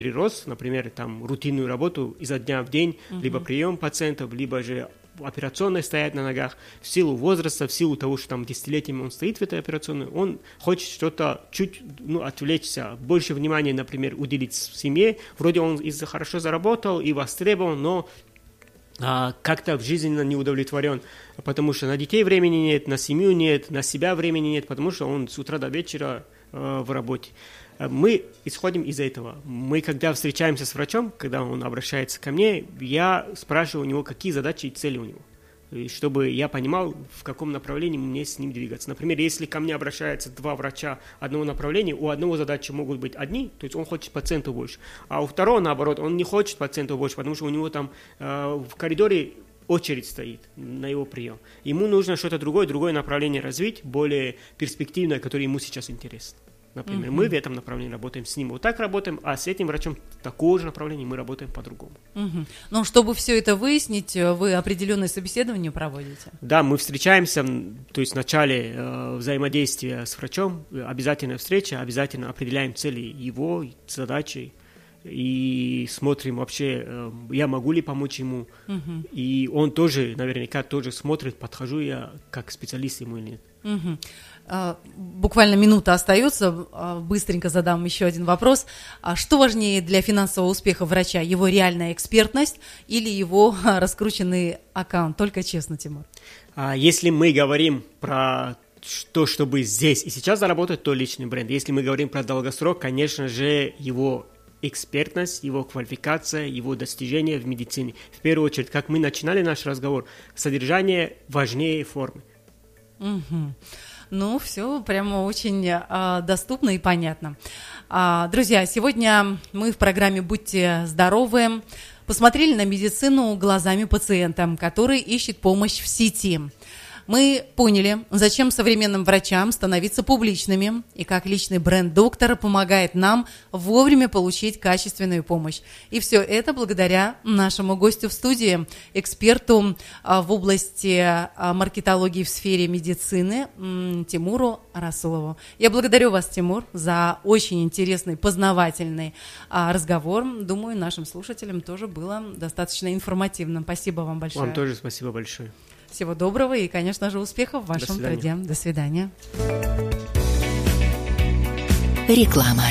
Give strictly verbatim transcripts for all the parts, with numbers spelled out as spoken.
прирост, например, там рутинную работу изо дня в день, uh-huh. либо прием пациентов, либо же операционной стоять на ногах, в силу возраста, в силу того, что там десятилетиями он стоит в этой операционной, он хочет что-то чуть ну, отвлечься, больше внимания, например, уделить семье. Вроде он из-за хорошо заработал и востребован, но а, как-то в жизни не удовлетворен, потому что на детей времени нет, на семью нет, на себя времени нет, потому что он с утра до вечера а, в работе. Мы исходим из этого. Мы, когда встречаемся с врачом, когда он обращается ко мне, я спрашиваю у него, какие задачи и цели у него, и чтобы я понимал, в каком направлении мне с ним двигаться. Например, если ко мне обращаются два врача одного направления, у одного задачи могут быть одни, то есть он хочет пациенту больше, а у второго, наоборот, он не хочет пациенту больше, потому что у него там э, в коридоре очередь стоит на его прием. Ему нужно что-то другое, другое направление развить, более перспективное, которое ему сейчас интересно. Например, uh-huh. мы в этом направлении работаем, с ним вот так работаем, а с этим врачом такого же направления мы работаем по-другому. Uh-huh. Ну, чтобы все это выяснить, вы определенные собеседования проводите? Да, мы встречаемся, то есть в начале э, взаимодействия с врачом, обязательно встреча, обязательно определяем цели его, задачи, и смотрим вообще, э, я могу ли помочь ему, uh-huh. и он тоже, наверняка, тоже смотрит, подхожу я как специалист ему или нет. Uh-huh. Uh, буквально минута остается, uh, быстренько задам еще один вопрос. Uh, что важнее для финансового успеха врача, его реальная экспертность или его uh, раскрученный аккаунт? Только честно, Тимур. Uh, если мы говорим про то, чтобы здесь и сейчас заработать, то личный бренд. Если мы говорим про долгосрок, конечно же, его экспертность, его квалификация, его достижения в медицине. В первую очередь, как мы начинали наш разговор, содержание важнее формы. Угу. Ну, все прямо очень а, доступно и понятно. А, друзья, сегодня мы в программе «Будьте здоровы» посмотрели на медицину глазами пациента, который ищет помощь в сети. Мы поняли, зачем современным врачам становиться публичными и как личный бренд доктора помогает нам вовремя получить качественную помощь. И все это благодаря нашему гостю в студии, эксперту в области маркетологии в сфере медицины Тимуру Расулову. Я благодарю вас, Тимур, за очень интересный, познавательный разговор. Думаю, нашим слушателям тоже было достаточно информативным. Спасибо вам большое. Вам тоже спасибо большое. Всего доброго и, конечно же, успехов в вашем труде. До свидания. Реклама.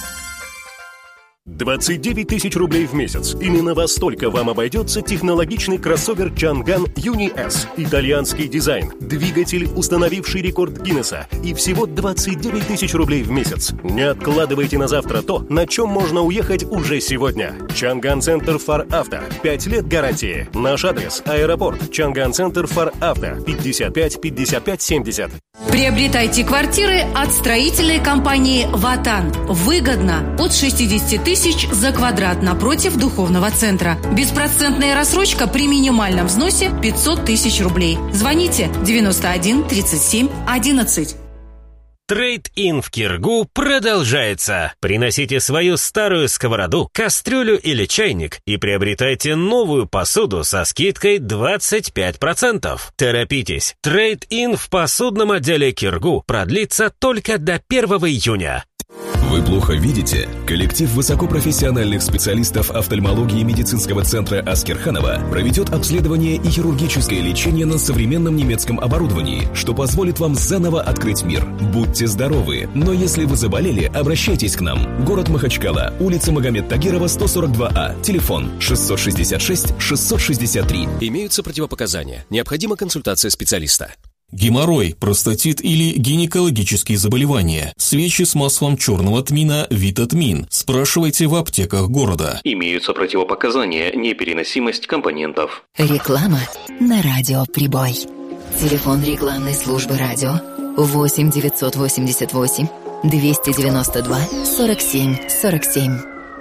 двадцать девять тысяч рублей в месяц. Именно во столько вам обойдется технологичный кроссовер Чанган Юни эс. Итальянский дизайн, двигатель, установивший рекорд Гиннесса. И всего двадцать девять тысяч рублей в месяц. Не откладывайте на завтра то, на чем можно уехать уже сегодня. Чанган Центр Фар Авто. пять лет гарантии. Наш адрес – аэропорт. Чанган Центр Фар Авто. пятьдесят пять пятьдесят пять семьдесят. Приобретайте квартиры от строительной компании «Ватан». Выгодно от шестьдесят тысяч за квадрат напротив духовного центра. Беспроцентная рассрочка при минимальном взносе пятьсот тысяч рублей. Звоните девяносто один тридцать семь одиннадцать. Трейд-ин в Киргу продолжается. Приносите свою старую сковороду, кастрюлю или чайник и приобретайте новую посуду со скидкой двадцать пять процентов. Торопитесь. Трейд-ин в посудном отделе Киргу продлится только до первого июня. Вы плохо видите? Коллектив высокопрофессиональных специалистов офтальмологии медицинского центра Аскерханова проведет обследование и хирургическое лечение на современном немецком оборудовании, что позволит вам заново открыть мир. Будьте здоровы, но если вы заболели, обращайтесь к нам. Город Махачкала, улица Магомед Тагирова, сто сорок два А, телефон шестьсот шестьдесят шесть шестьсот шестьдесят три. Имеются противопоказания. Необходима консультация специалиста. Геморрой, простатит или гинекологические заболевания. Свечи с маслом черного тмина Витатмин. Спрашивайте в аптеках города. Имеются противопоказания, непереносимость компонентов. Реклама на радио «Прибой». Телефон рекламной службы радио восемь девятьсот восемьдесят восемь двести девяносто два сорок семь сорок семь.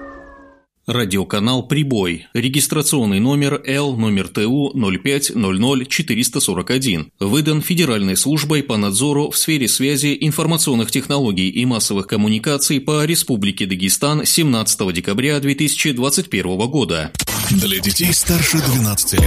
Радиоканал «Прибой». Регистрационный номер Л, номер Т У ноль пять ноль ноль четыреста сорок один. Выдан Федеральной службой по надзору в сфере связи, информационных технологий и массовых коммуникаций по Республике Дагестан семнадцатого декабря две тысячи двадцать первого года. Для детей старше двенадцати лет.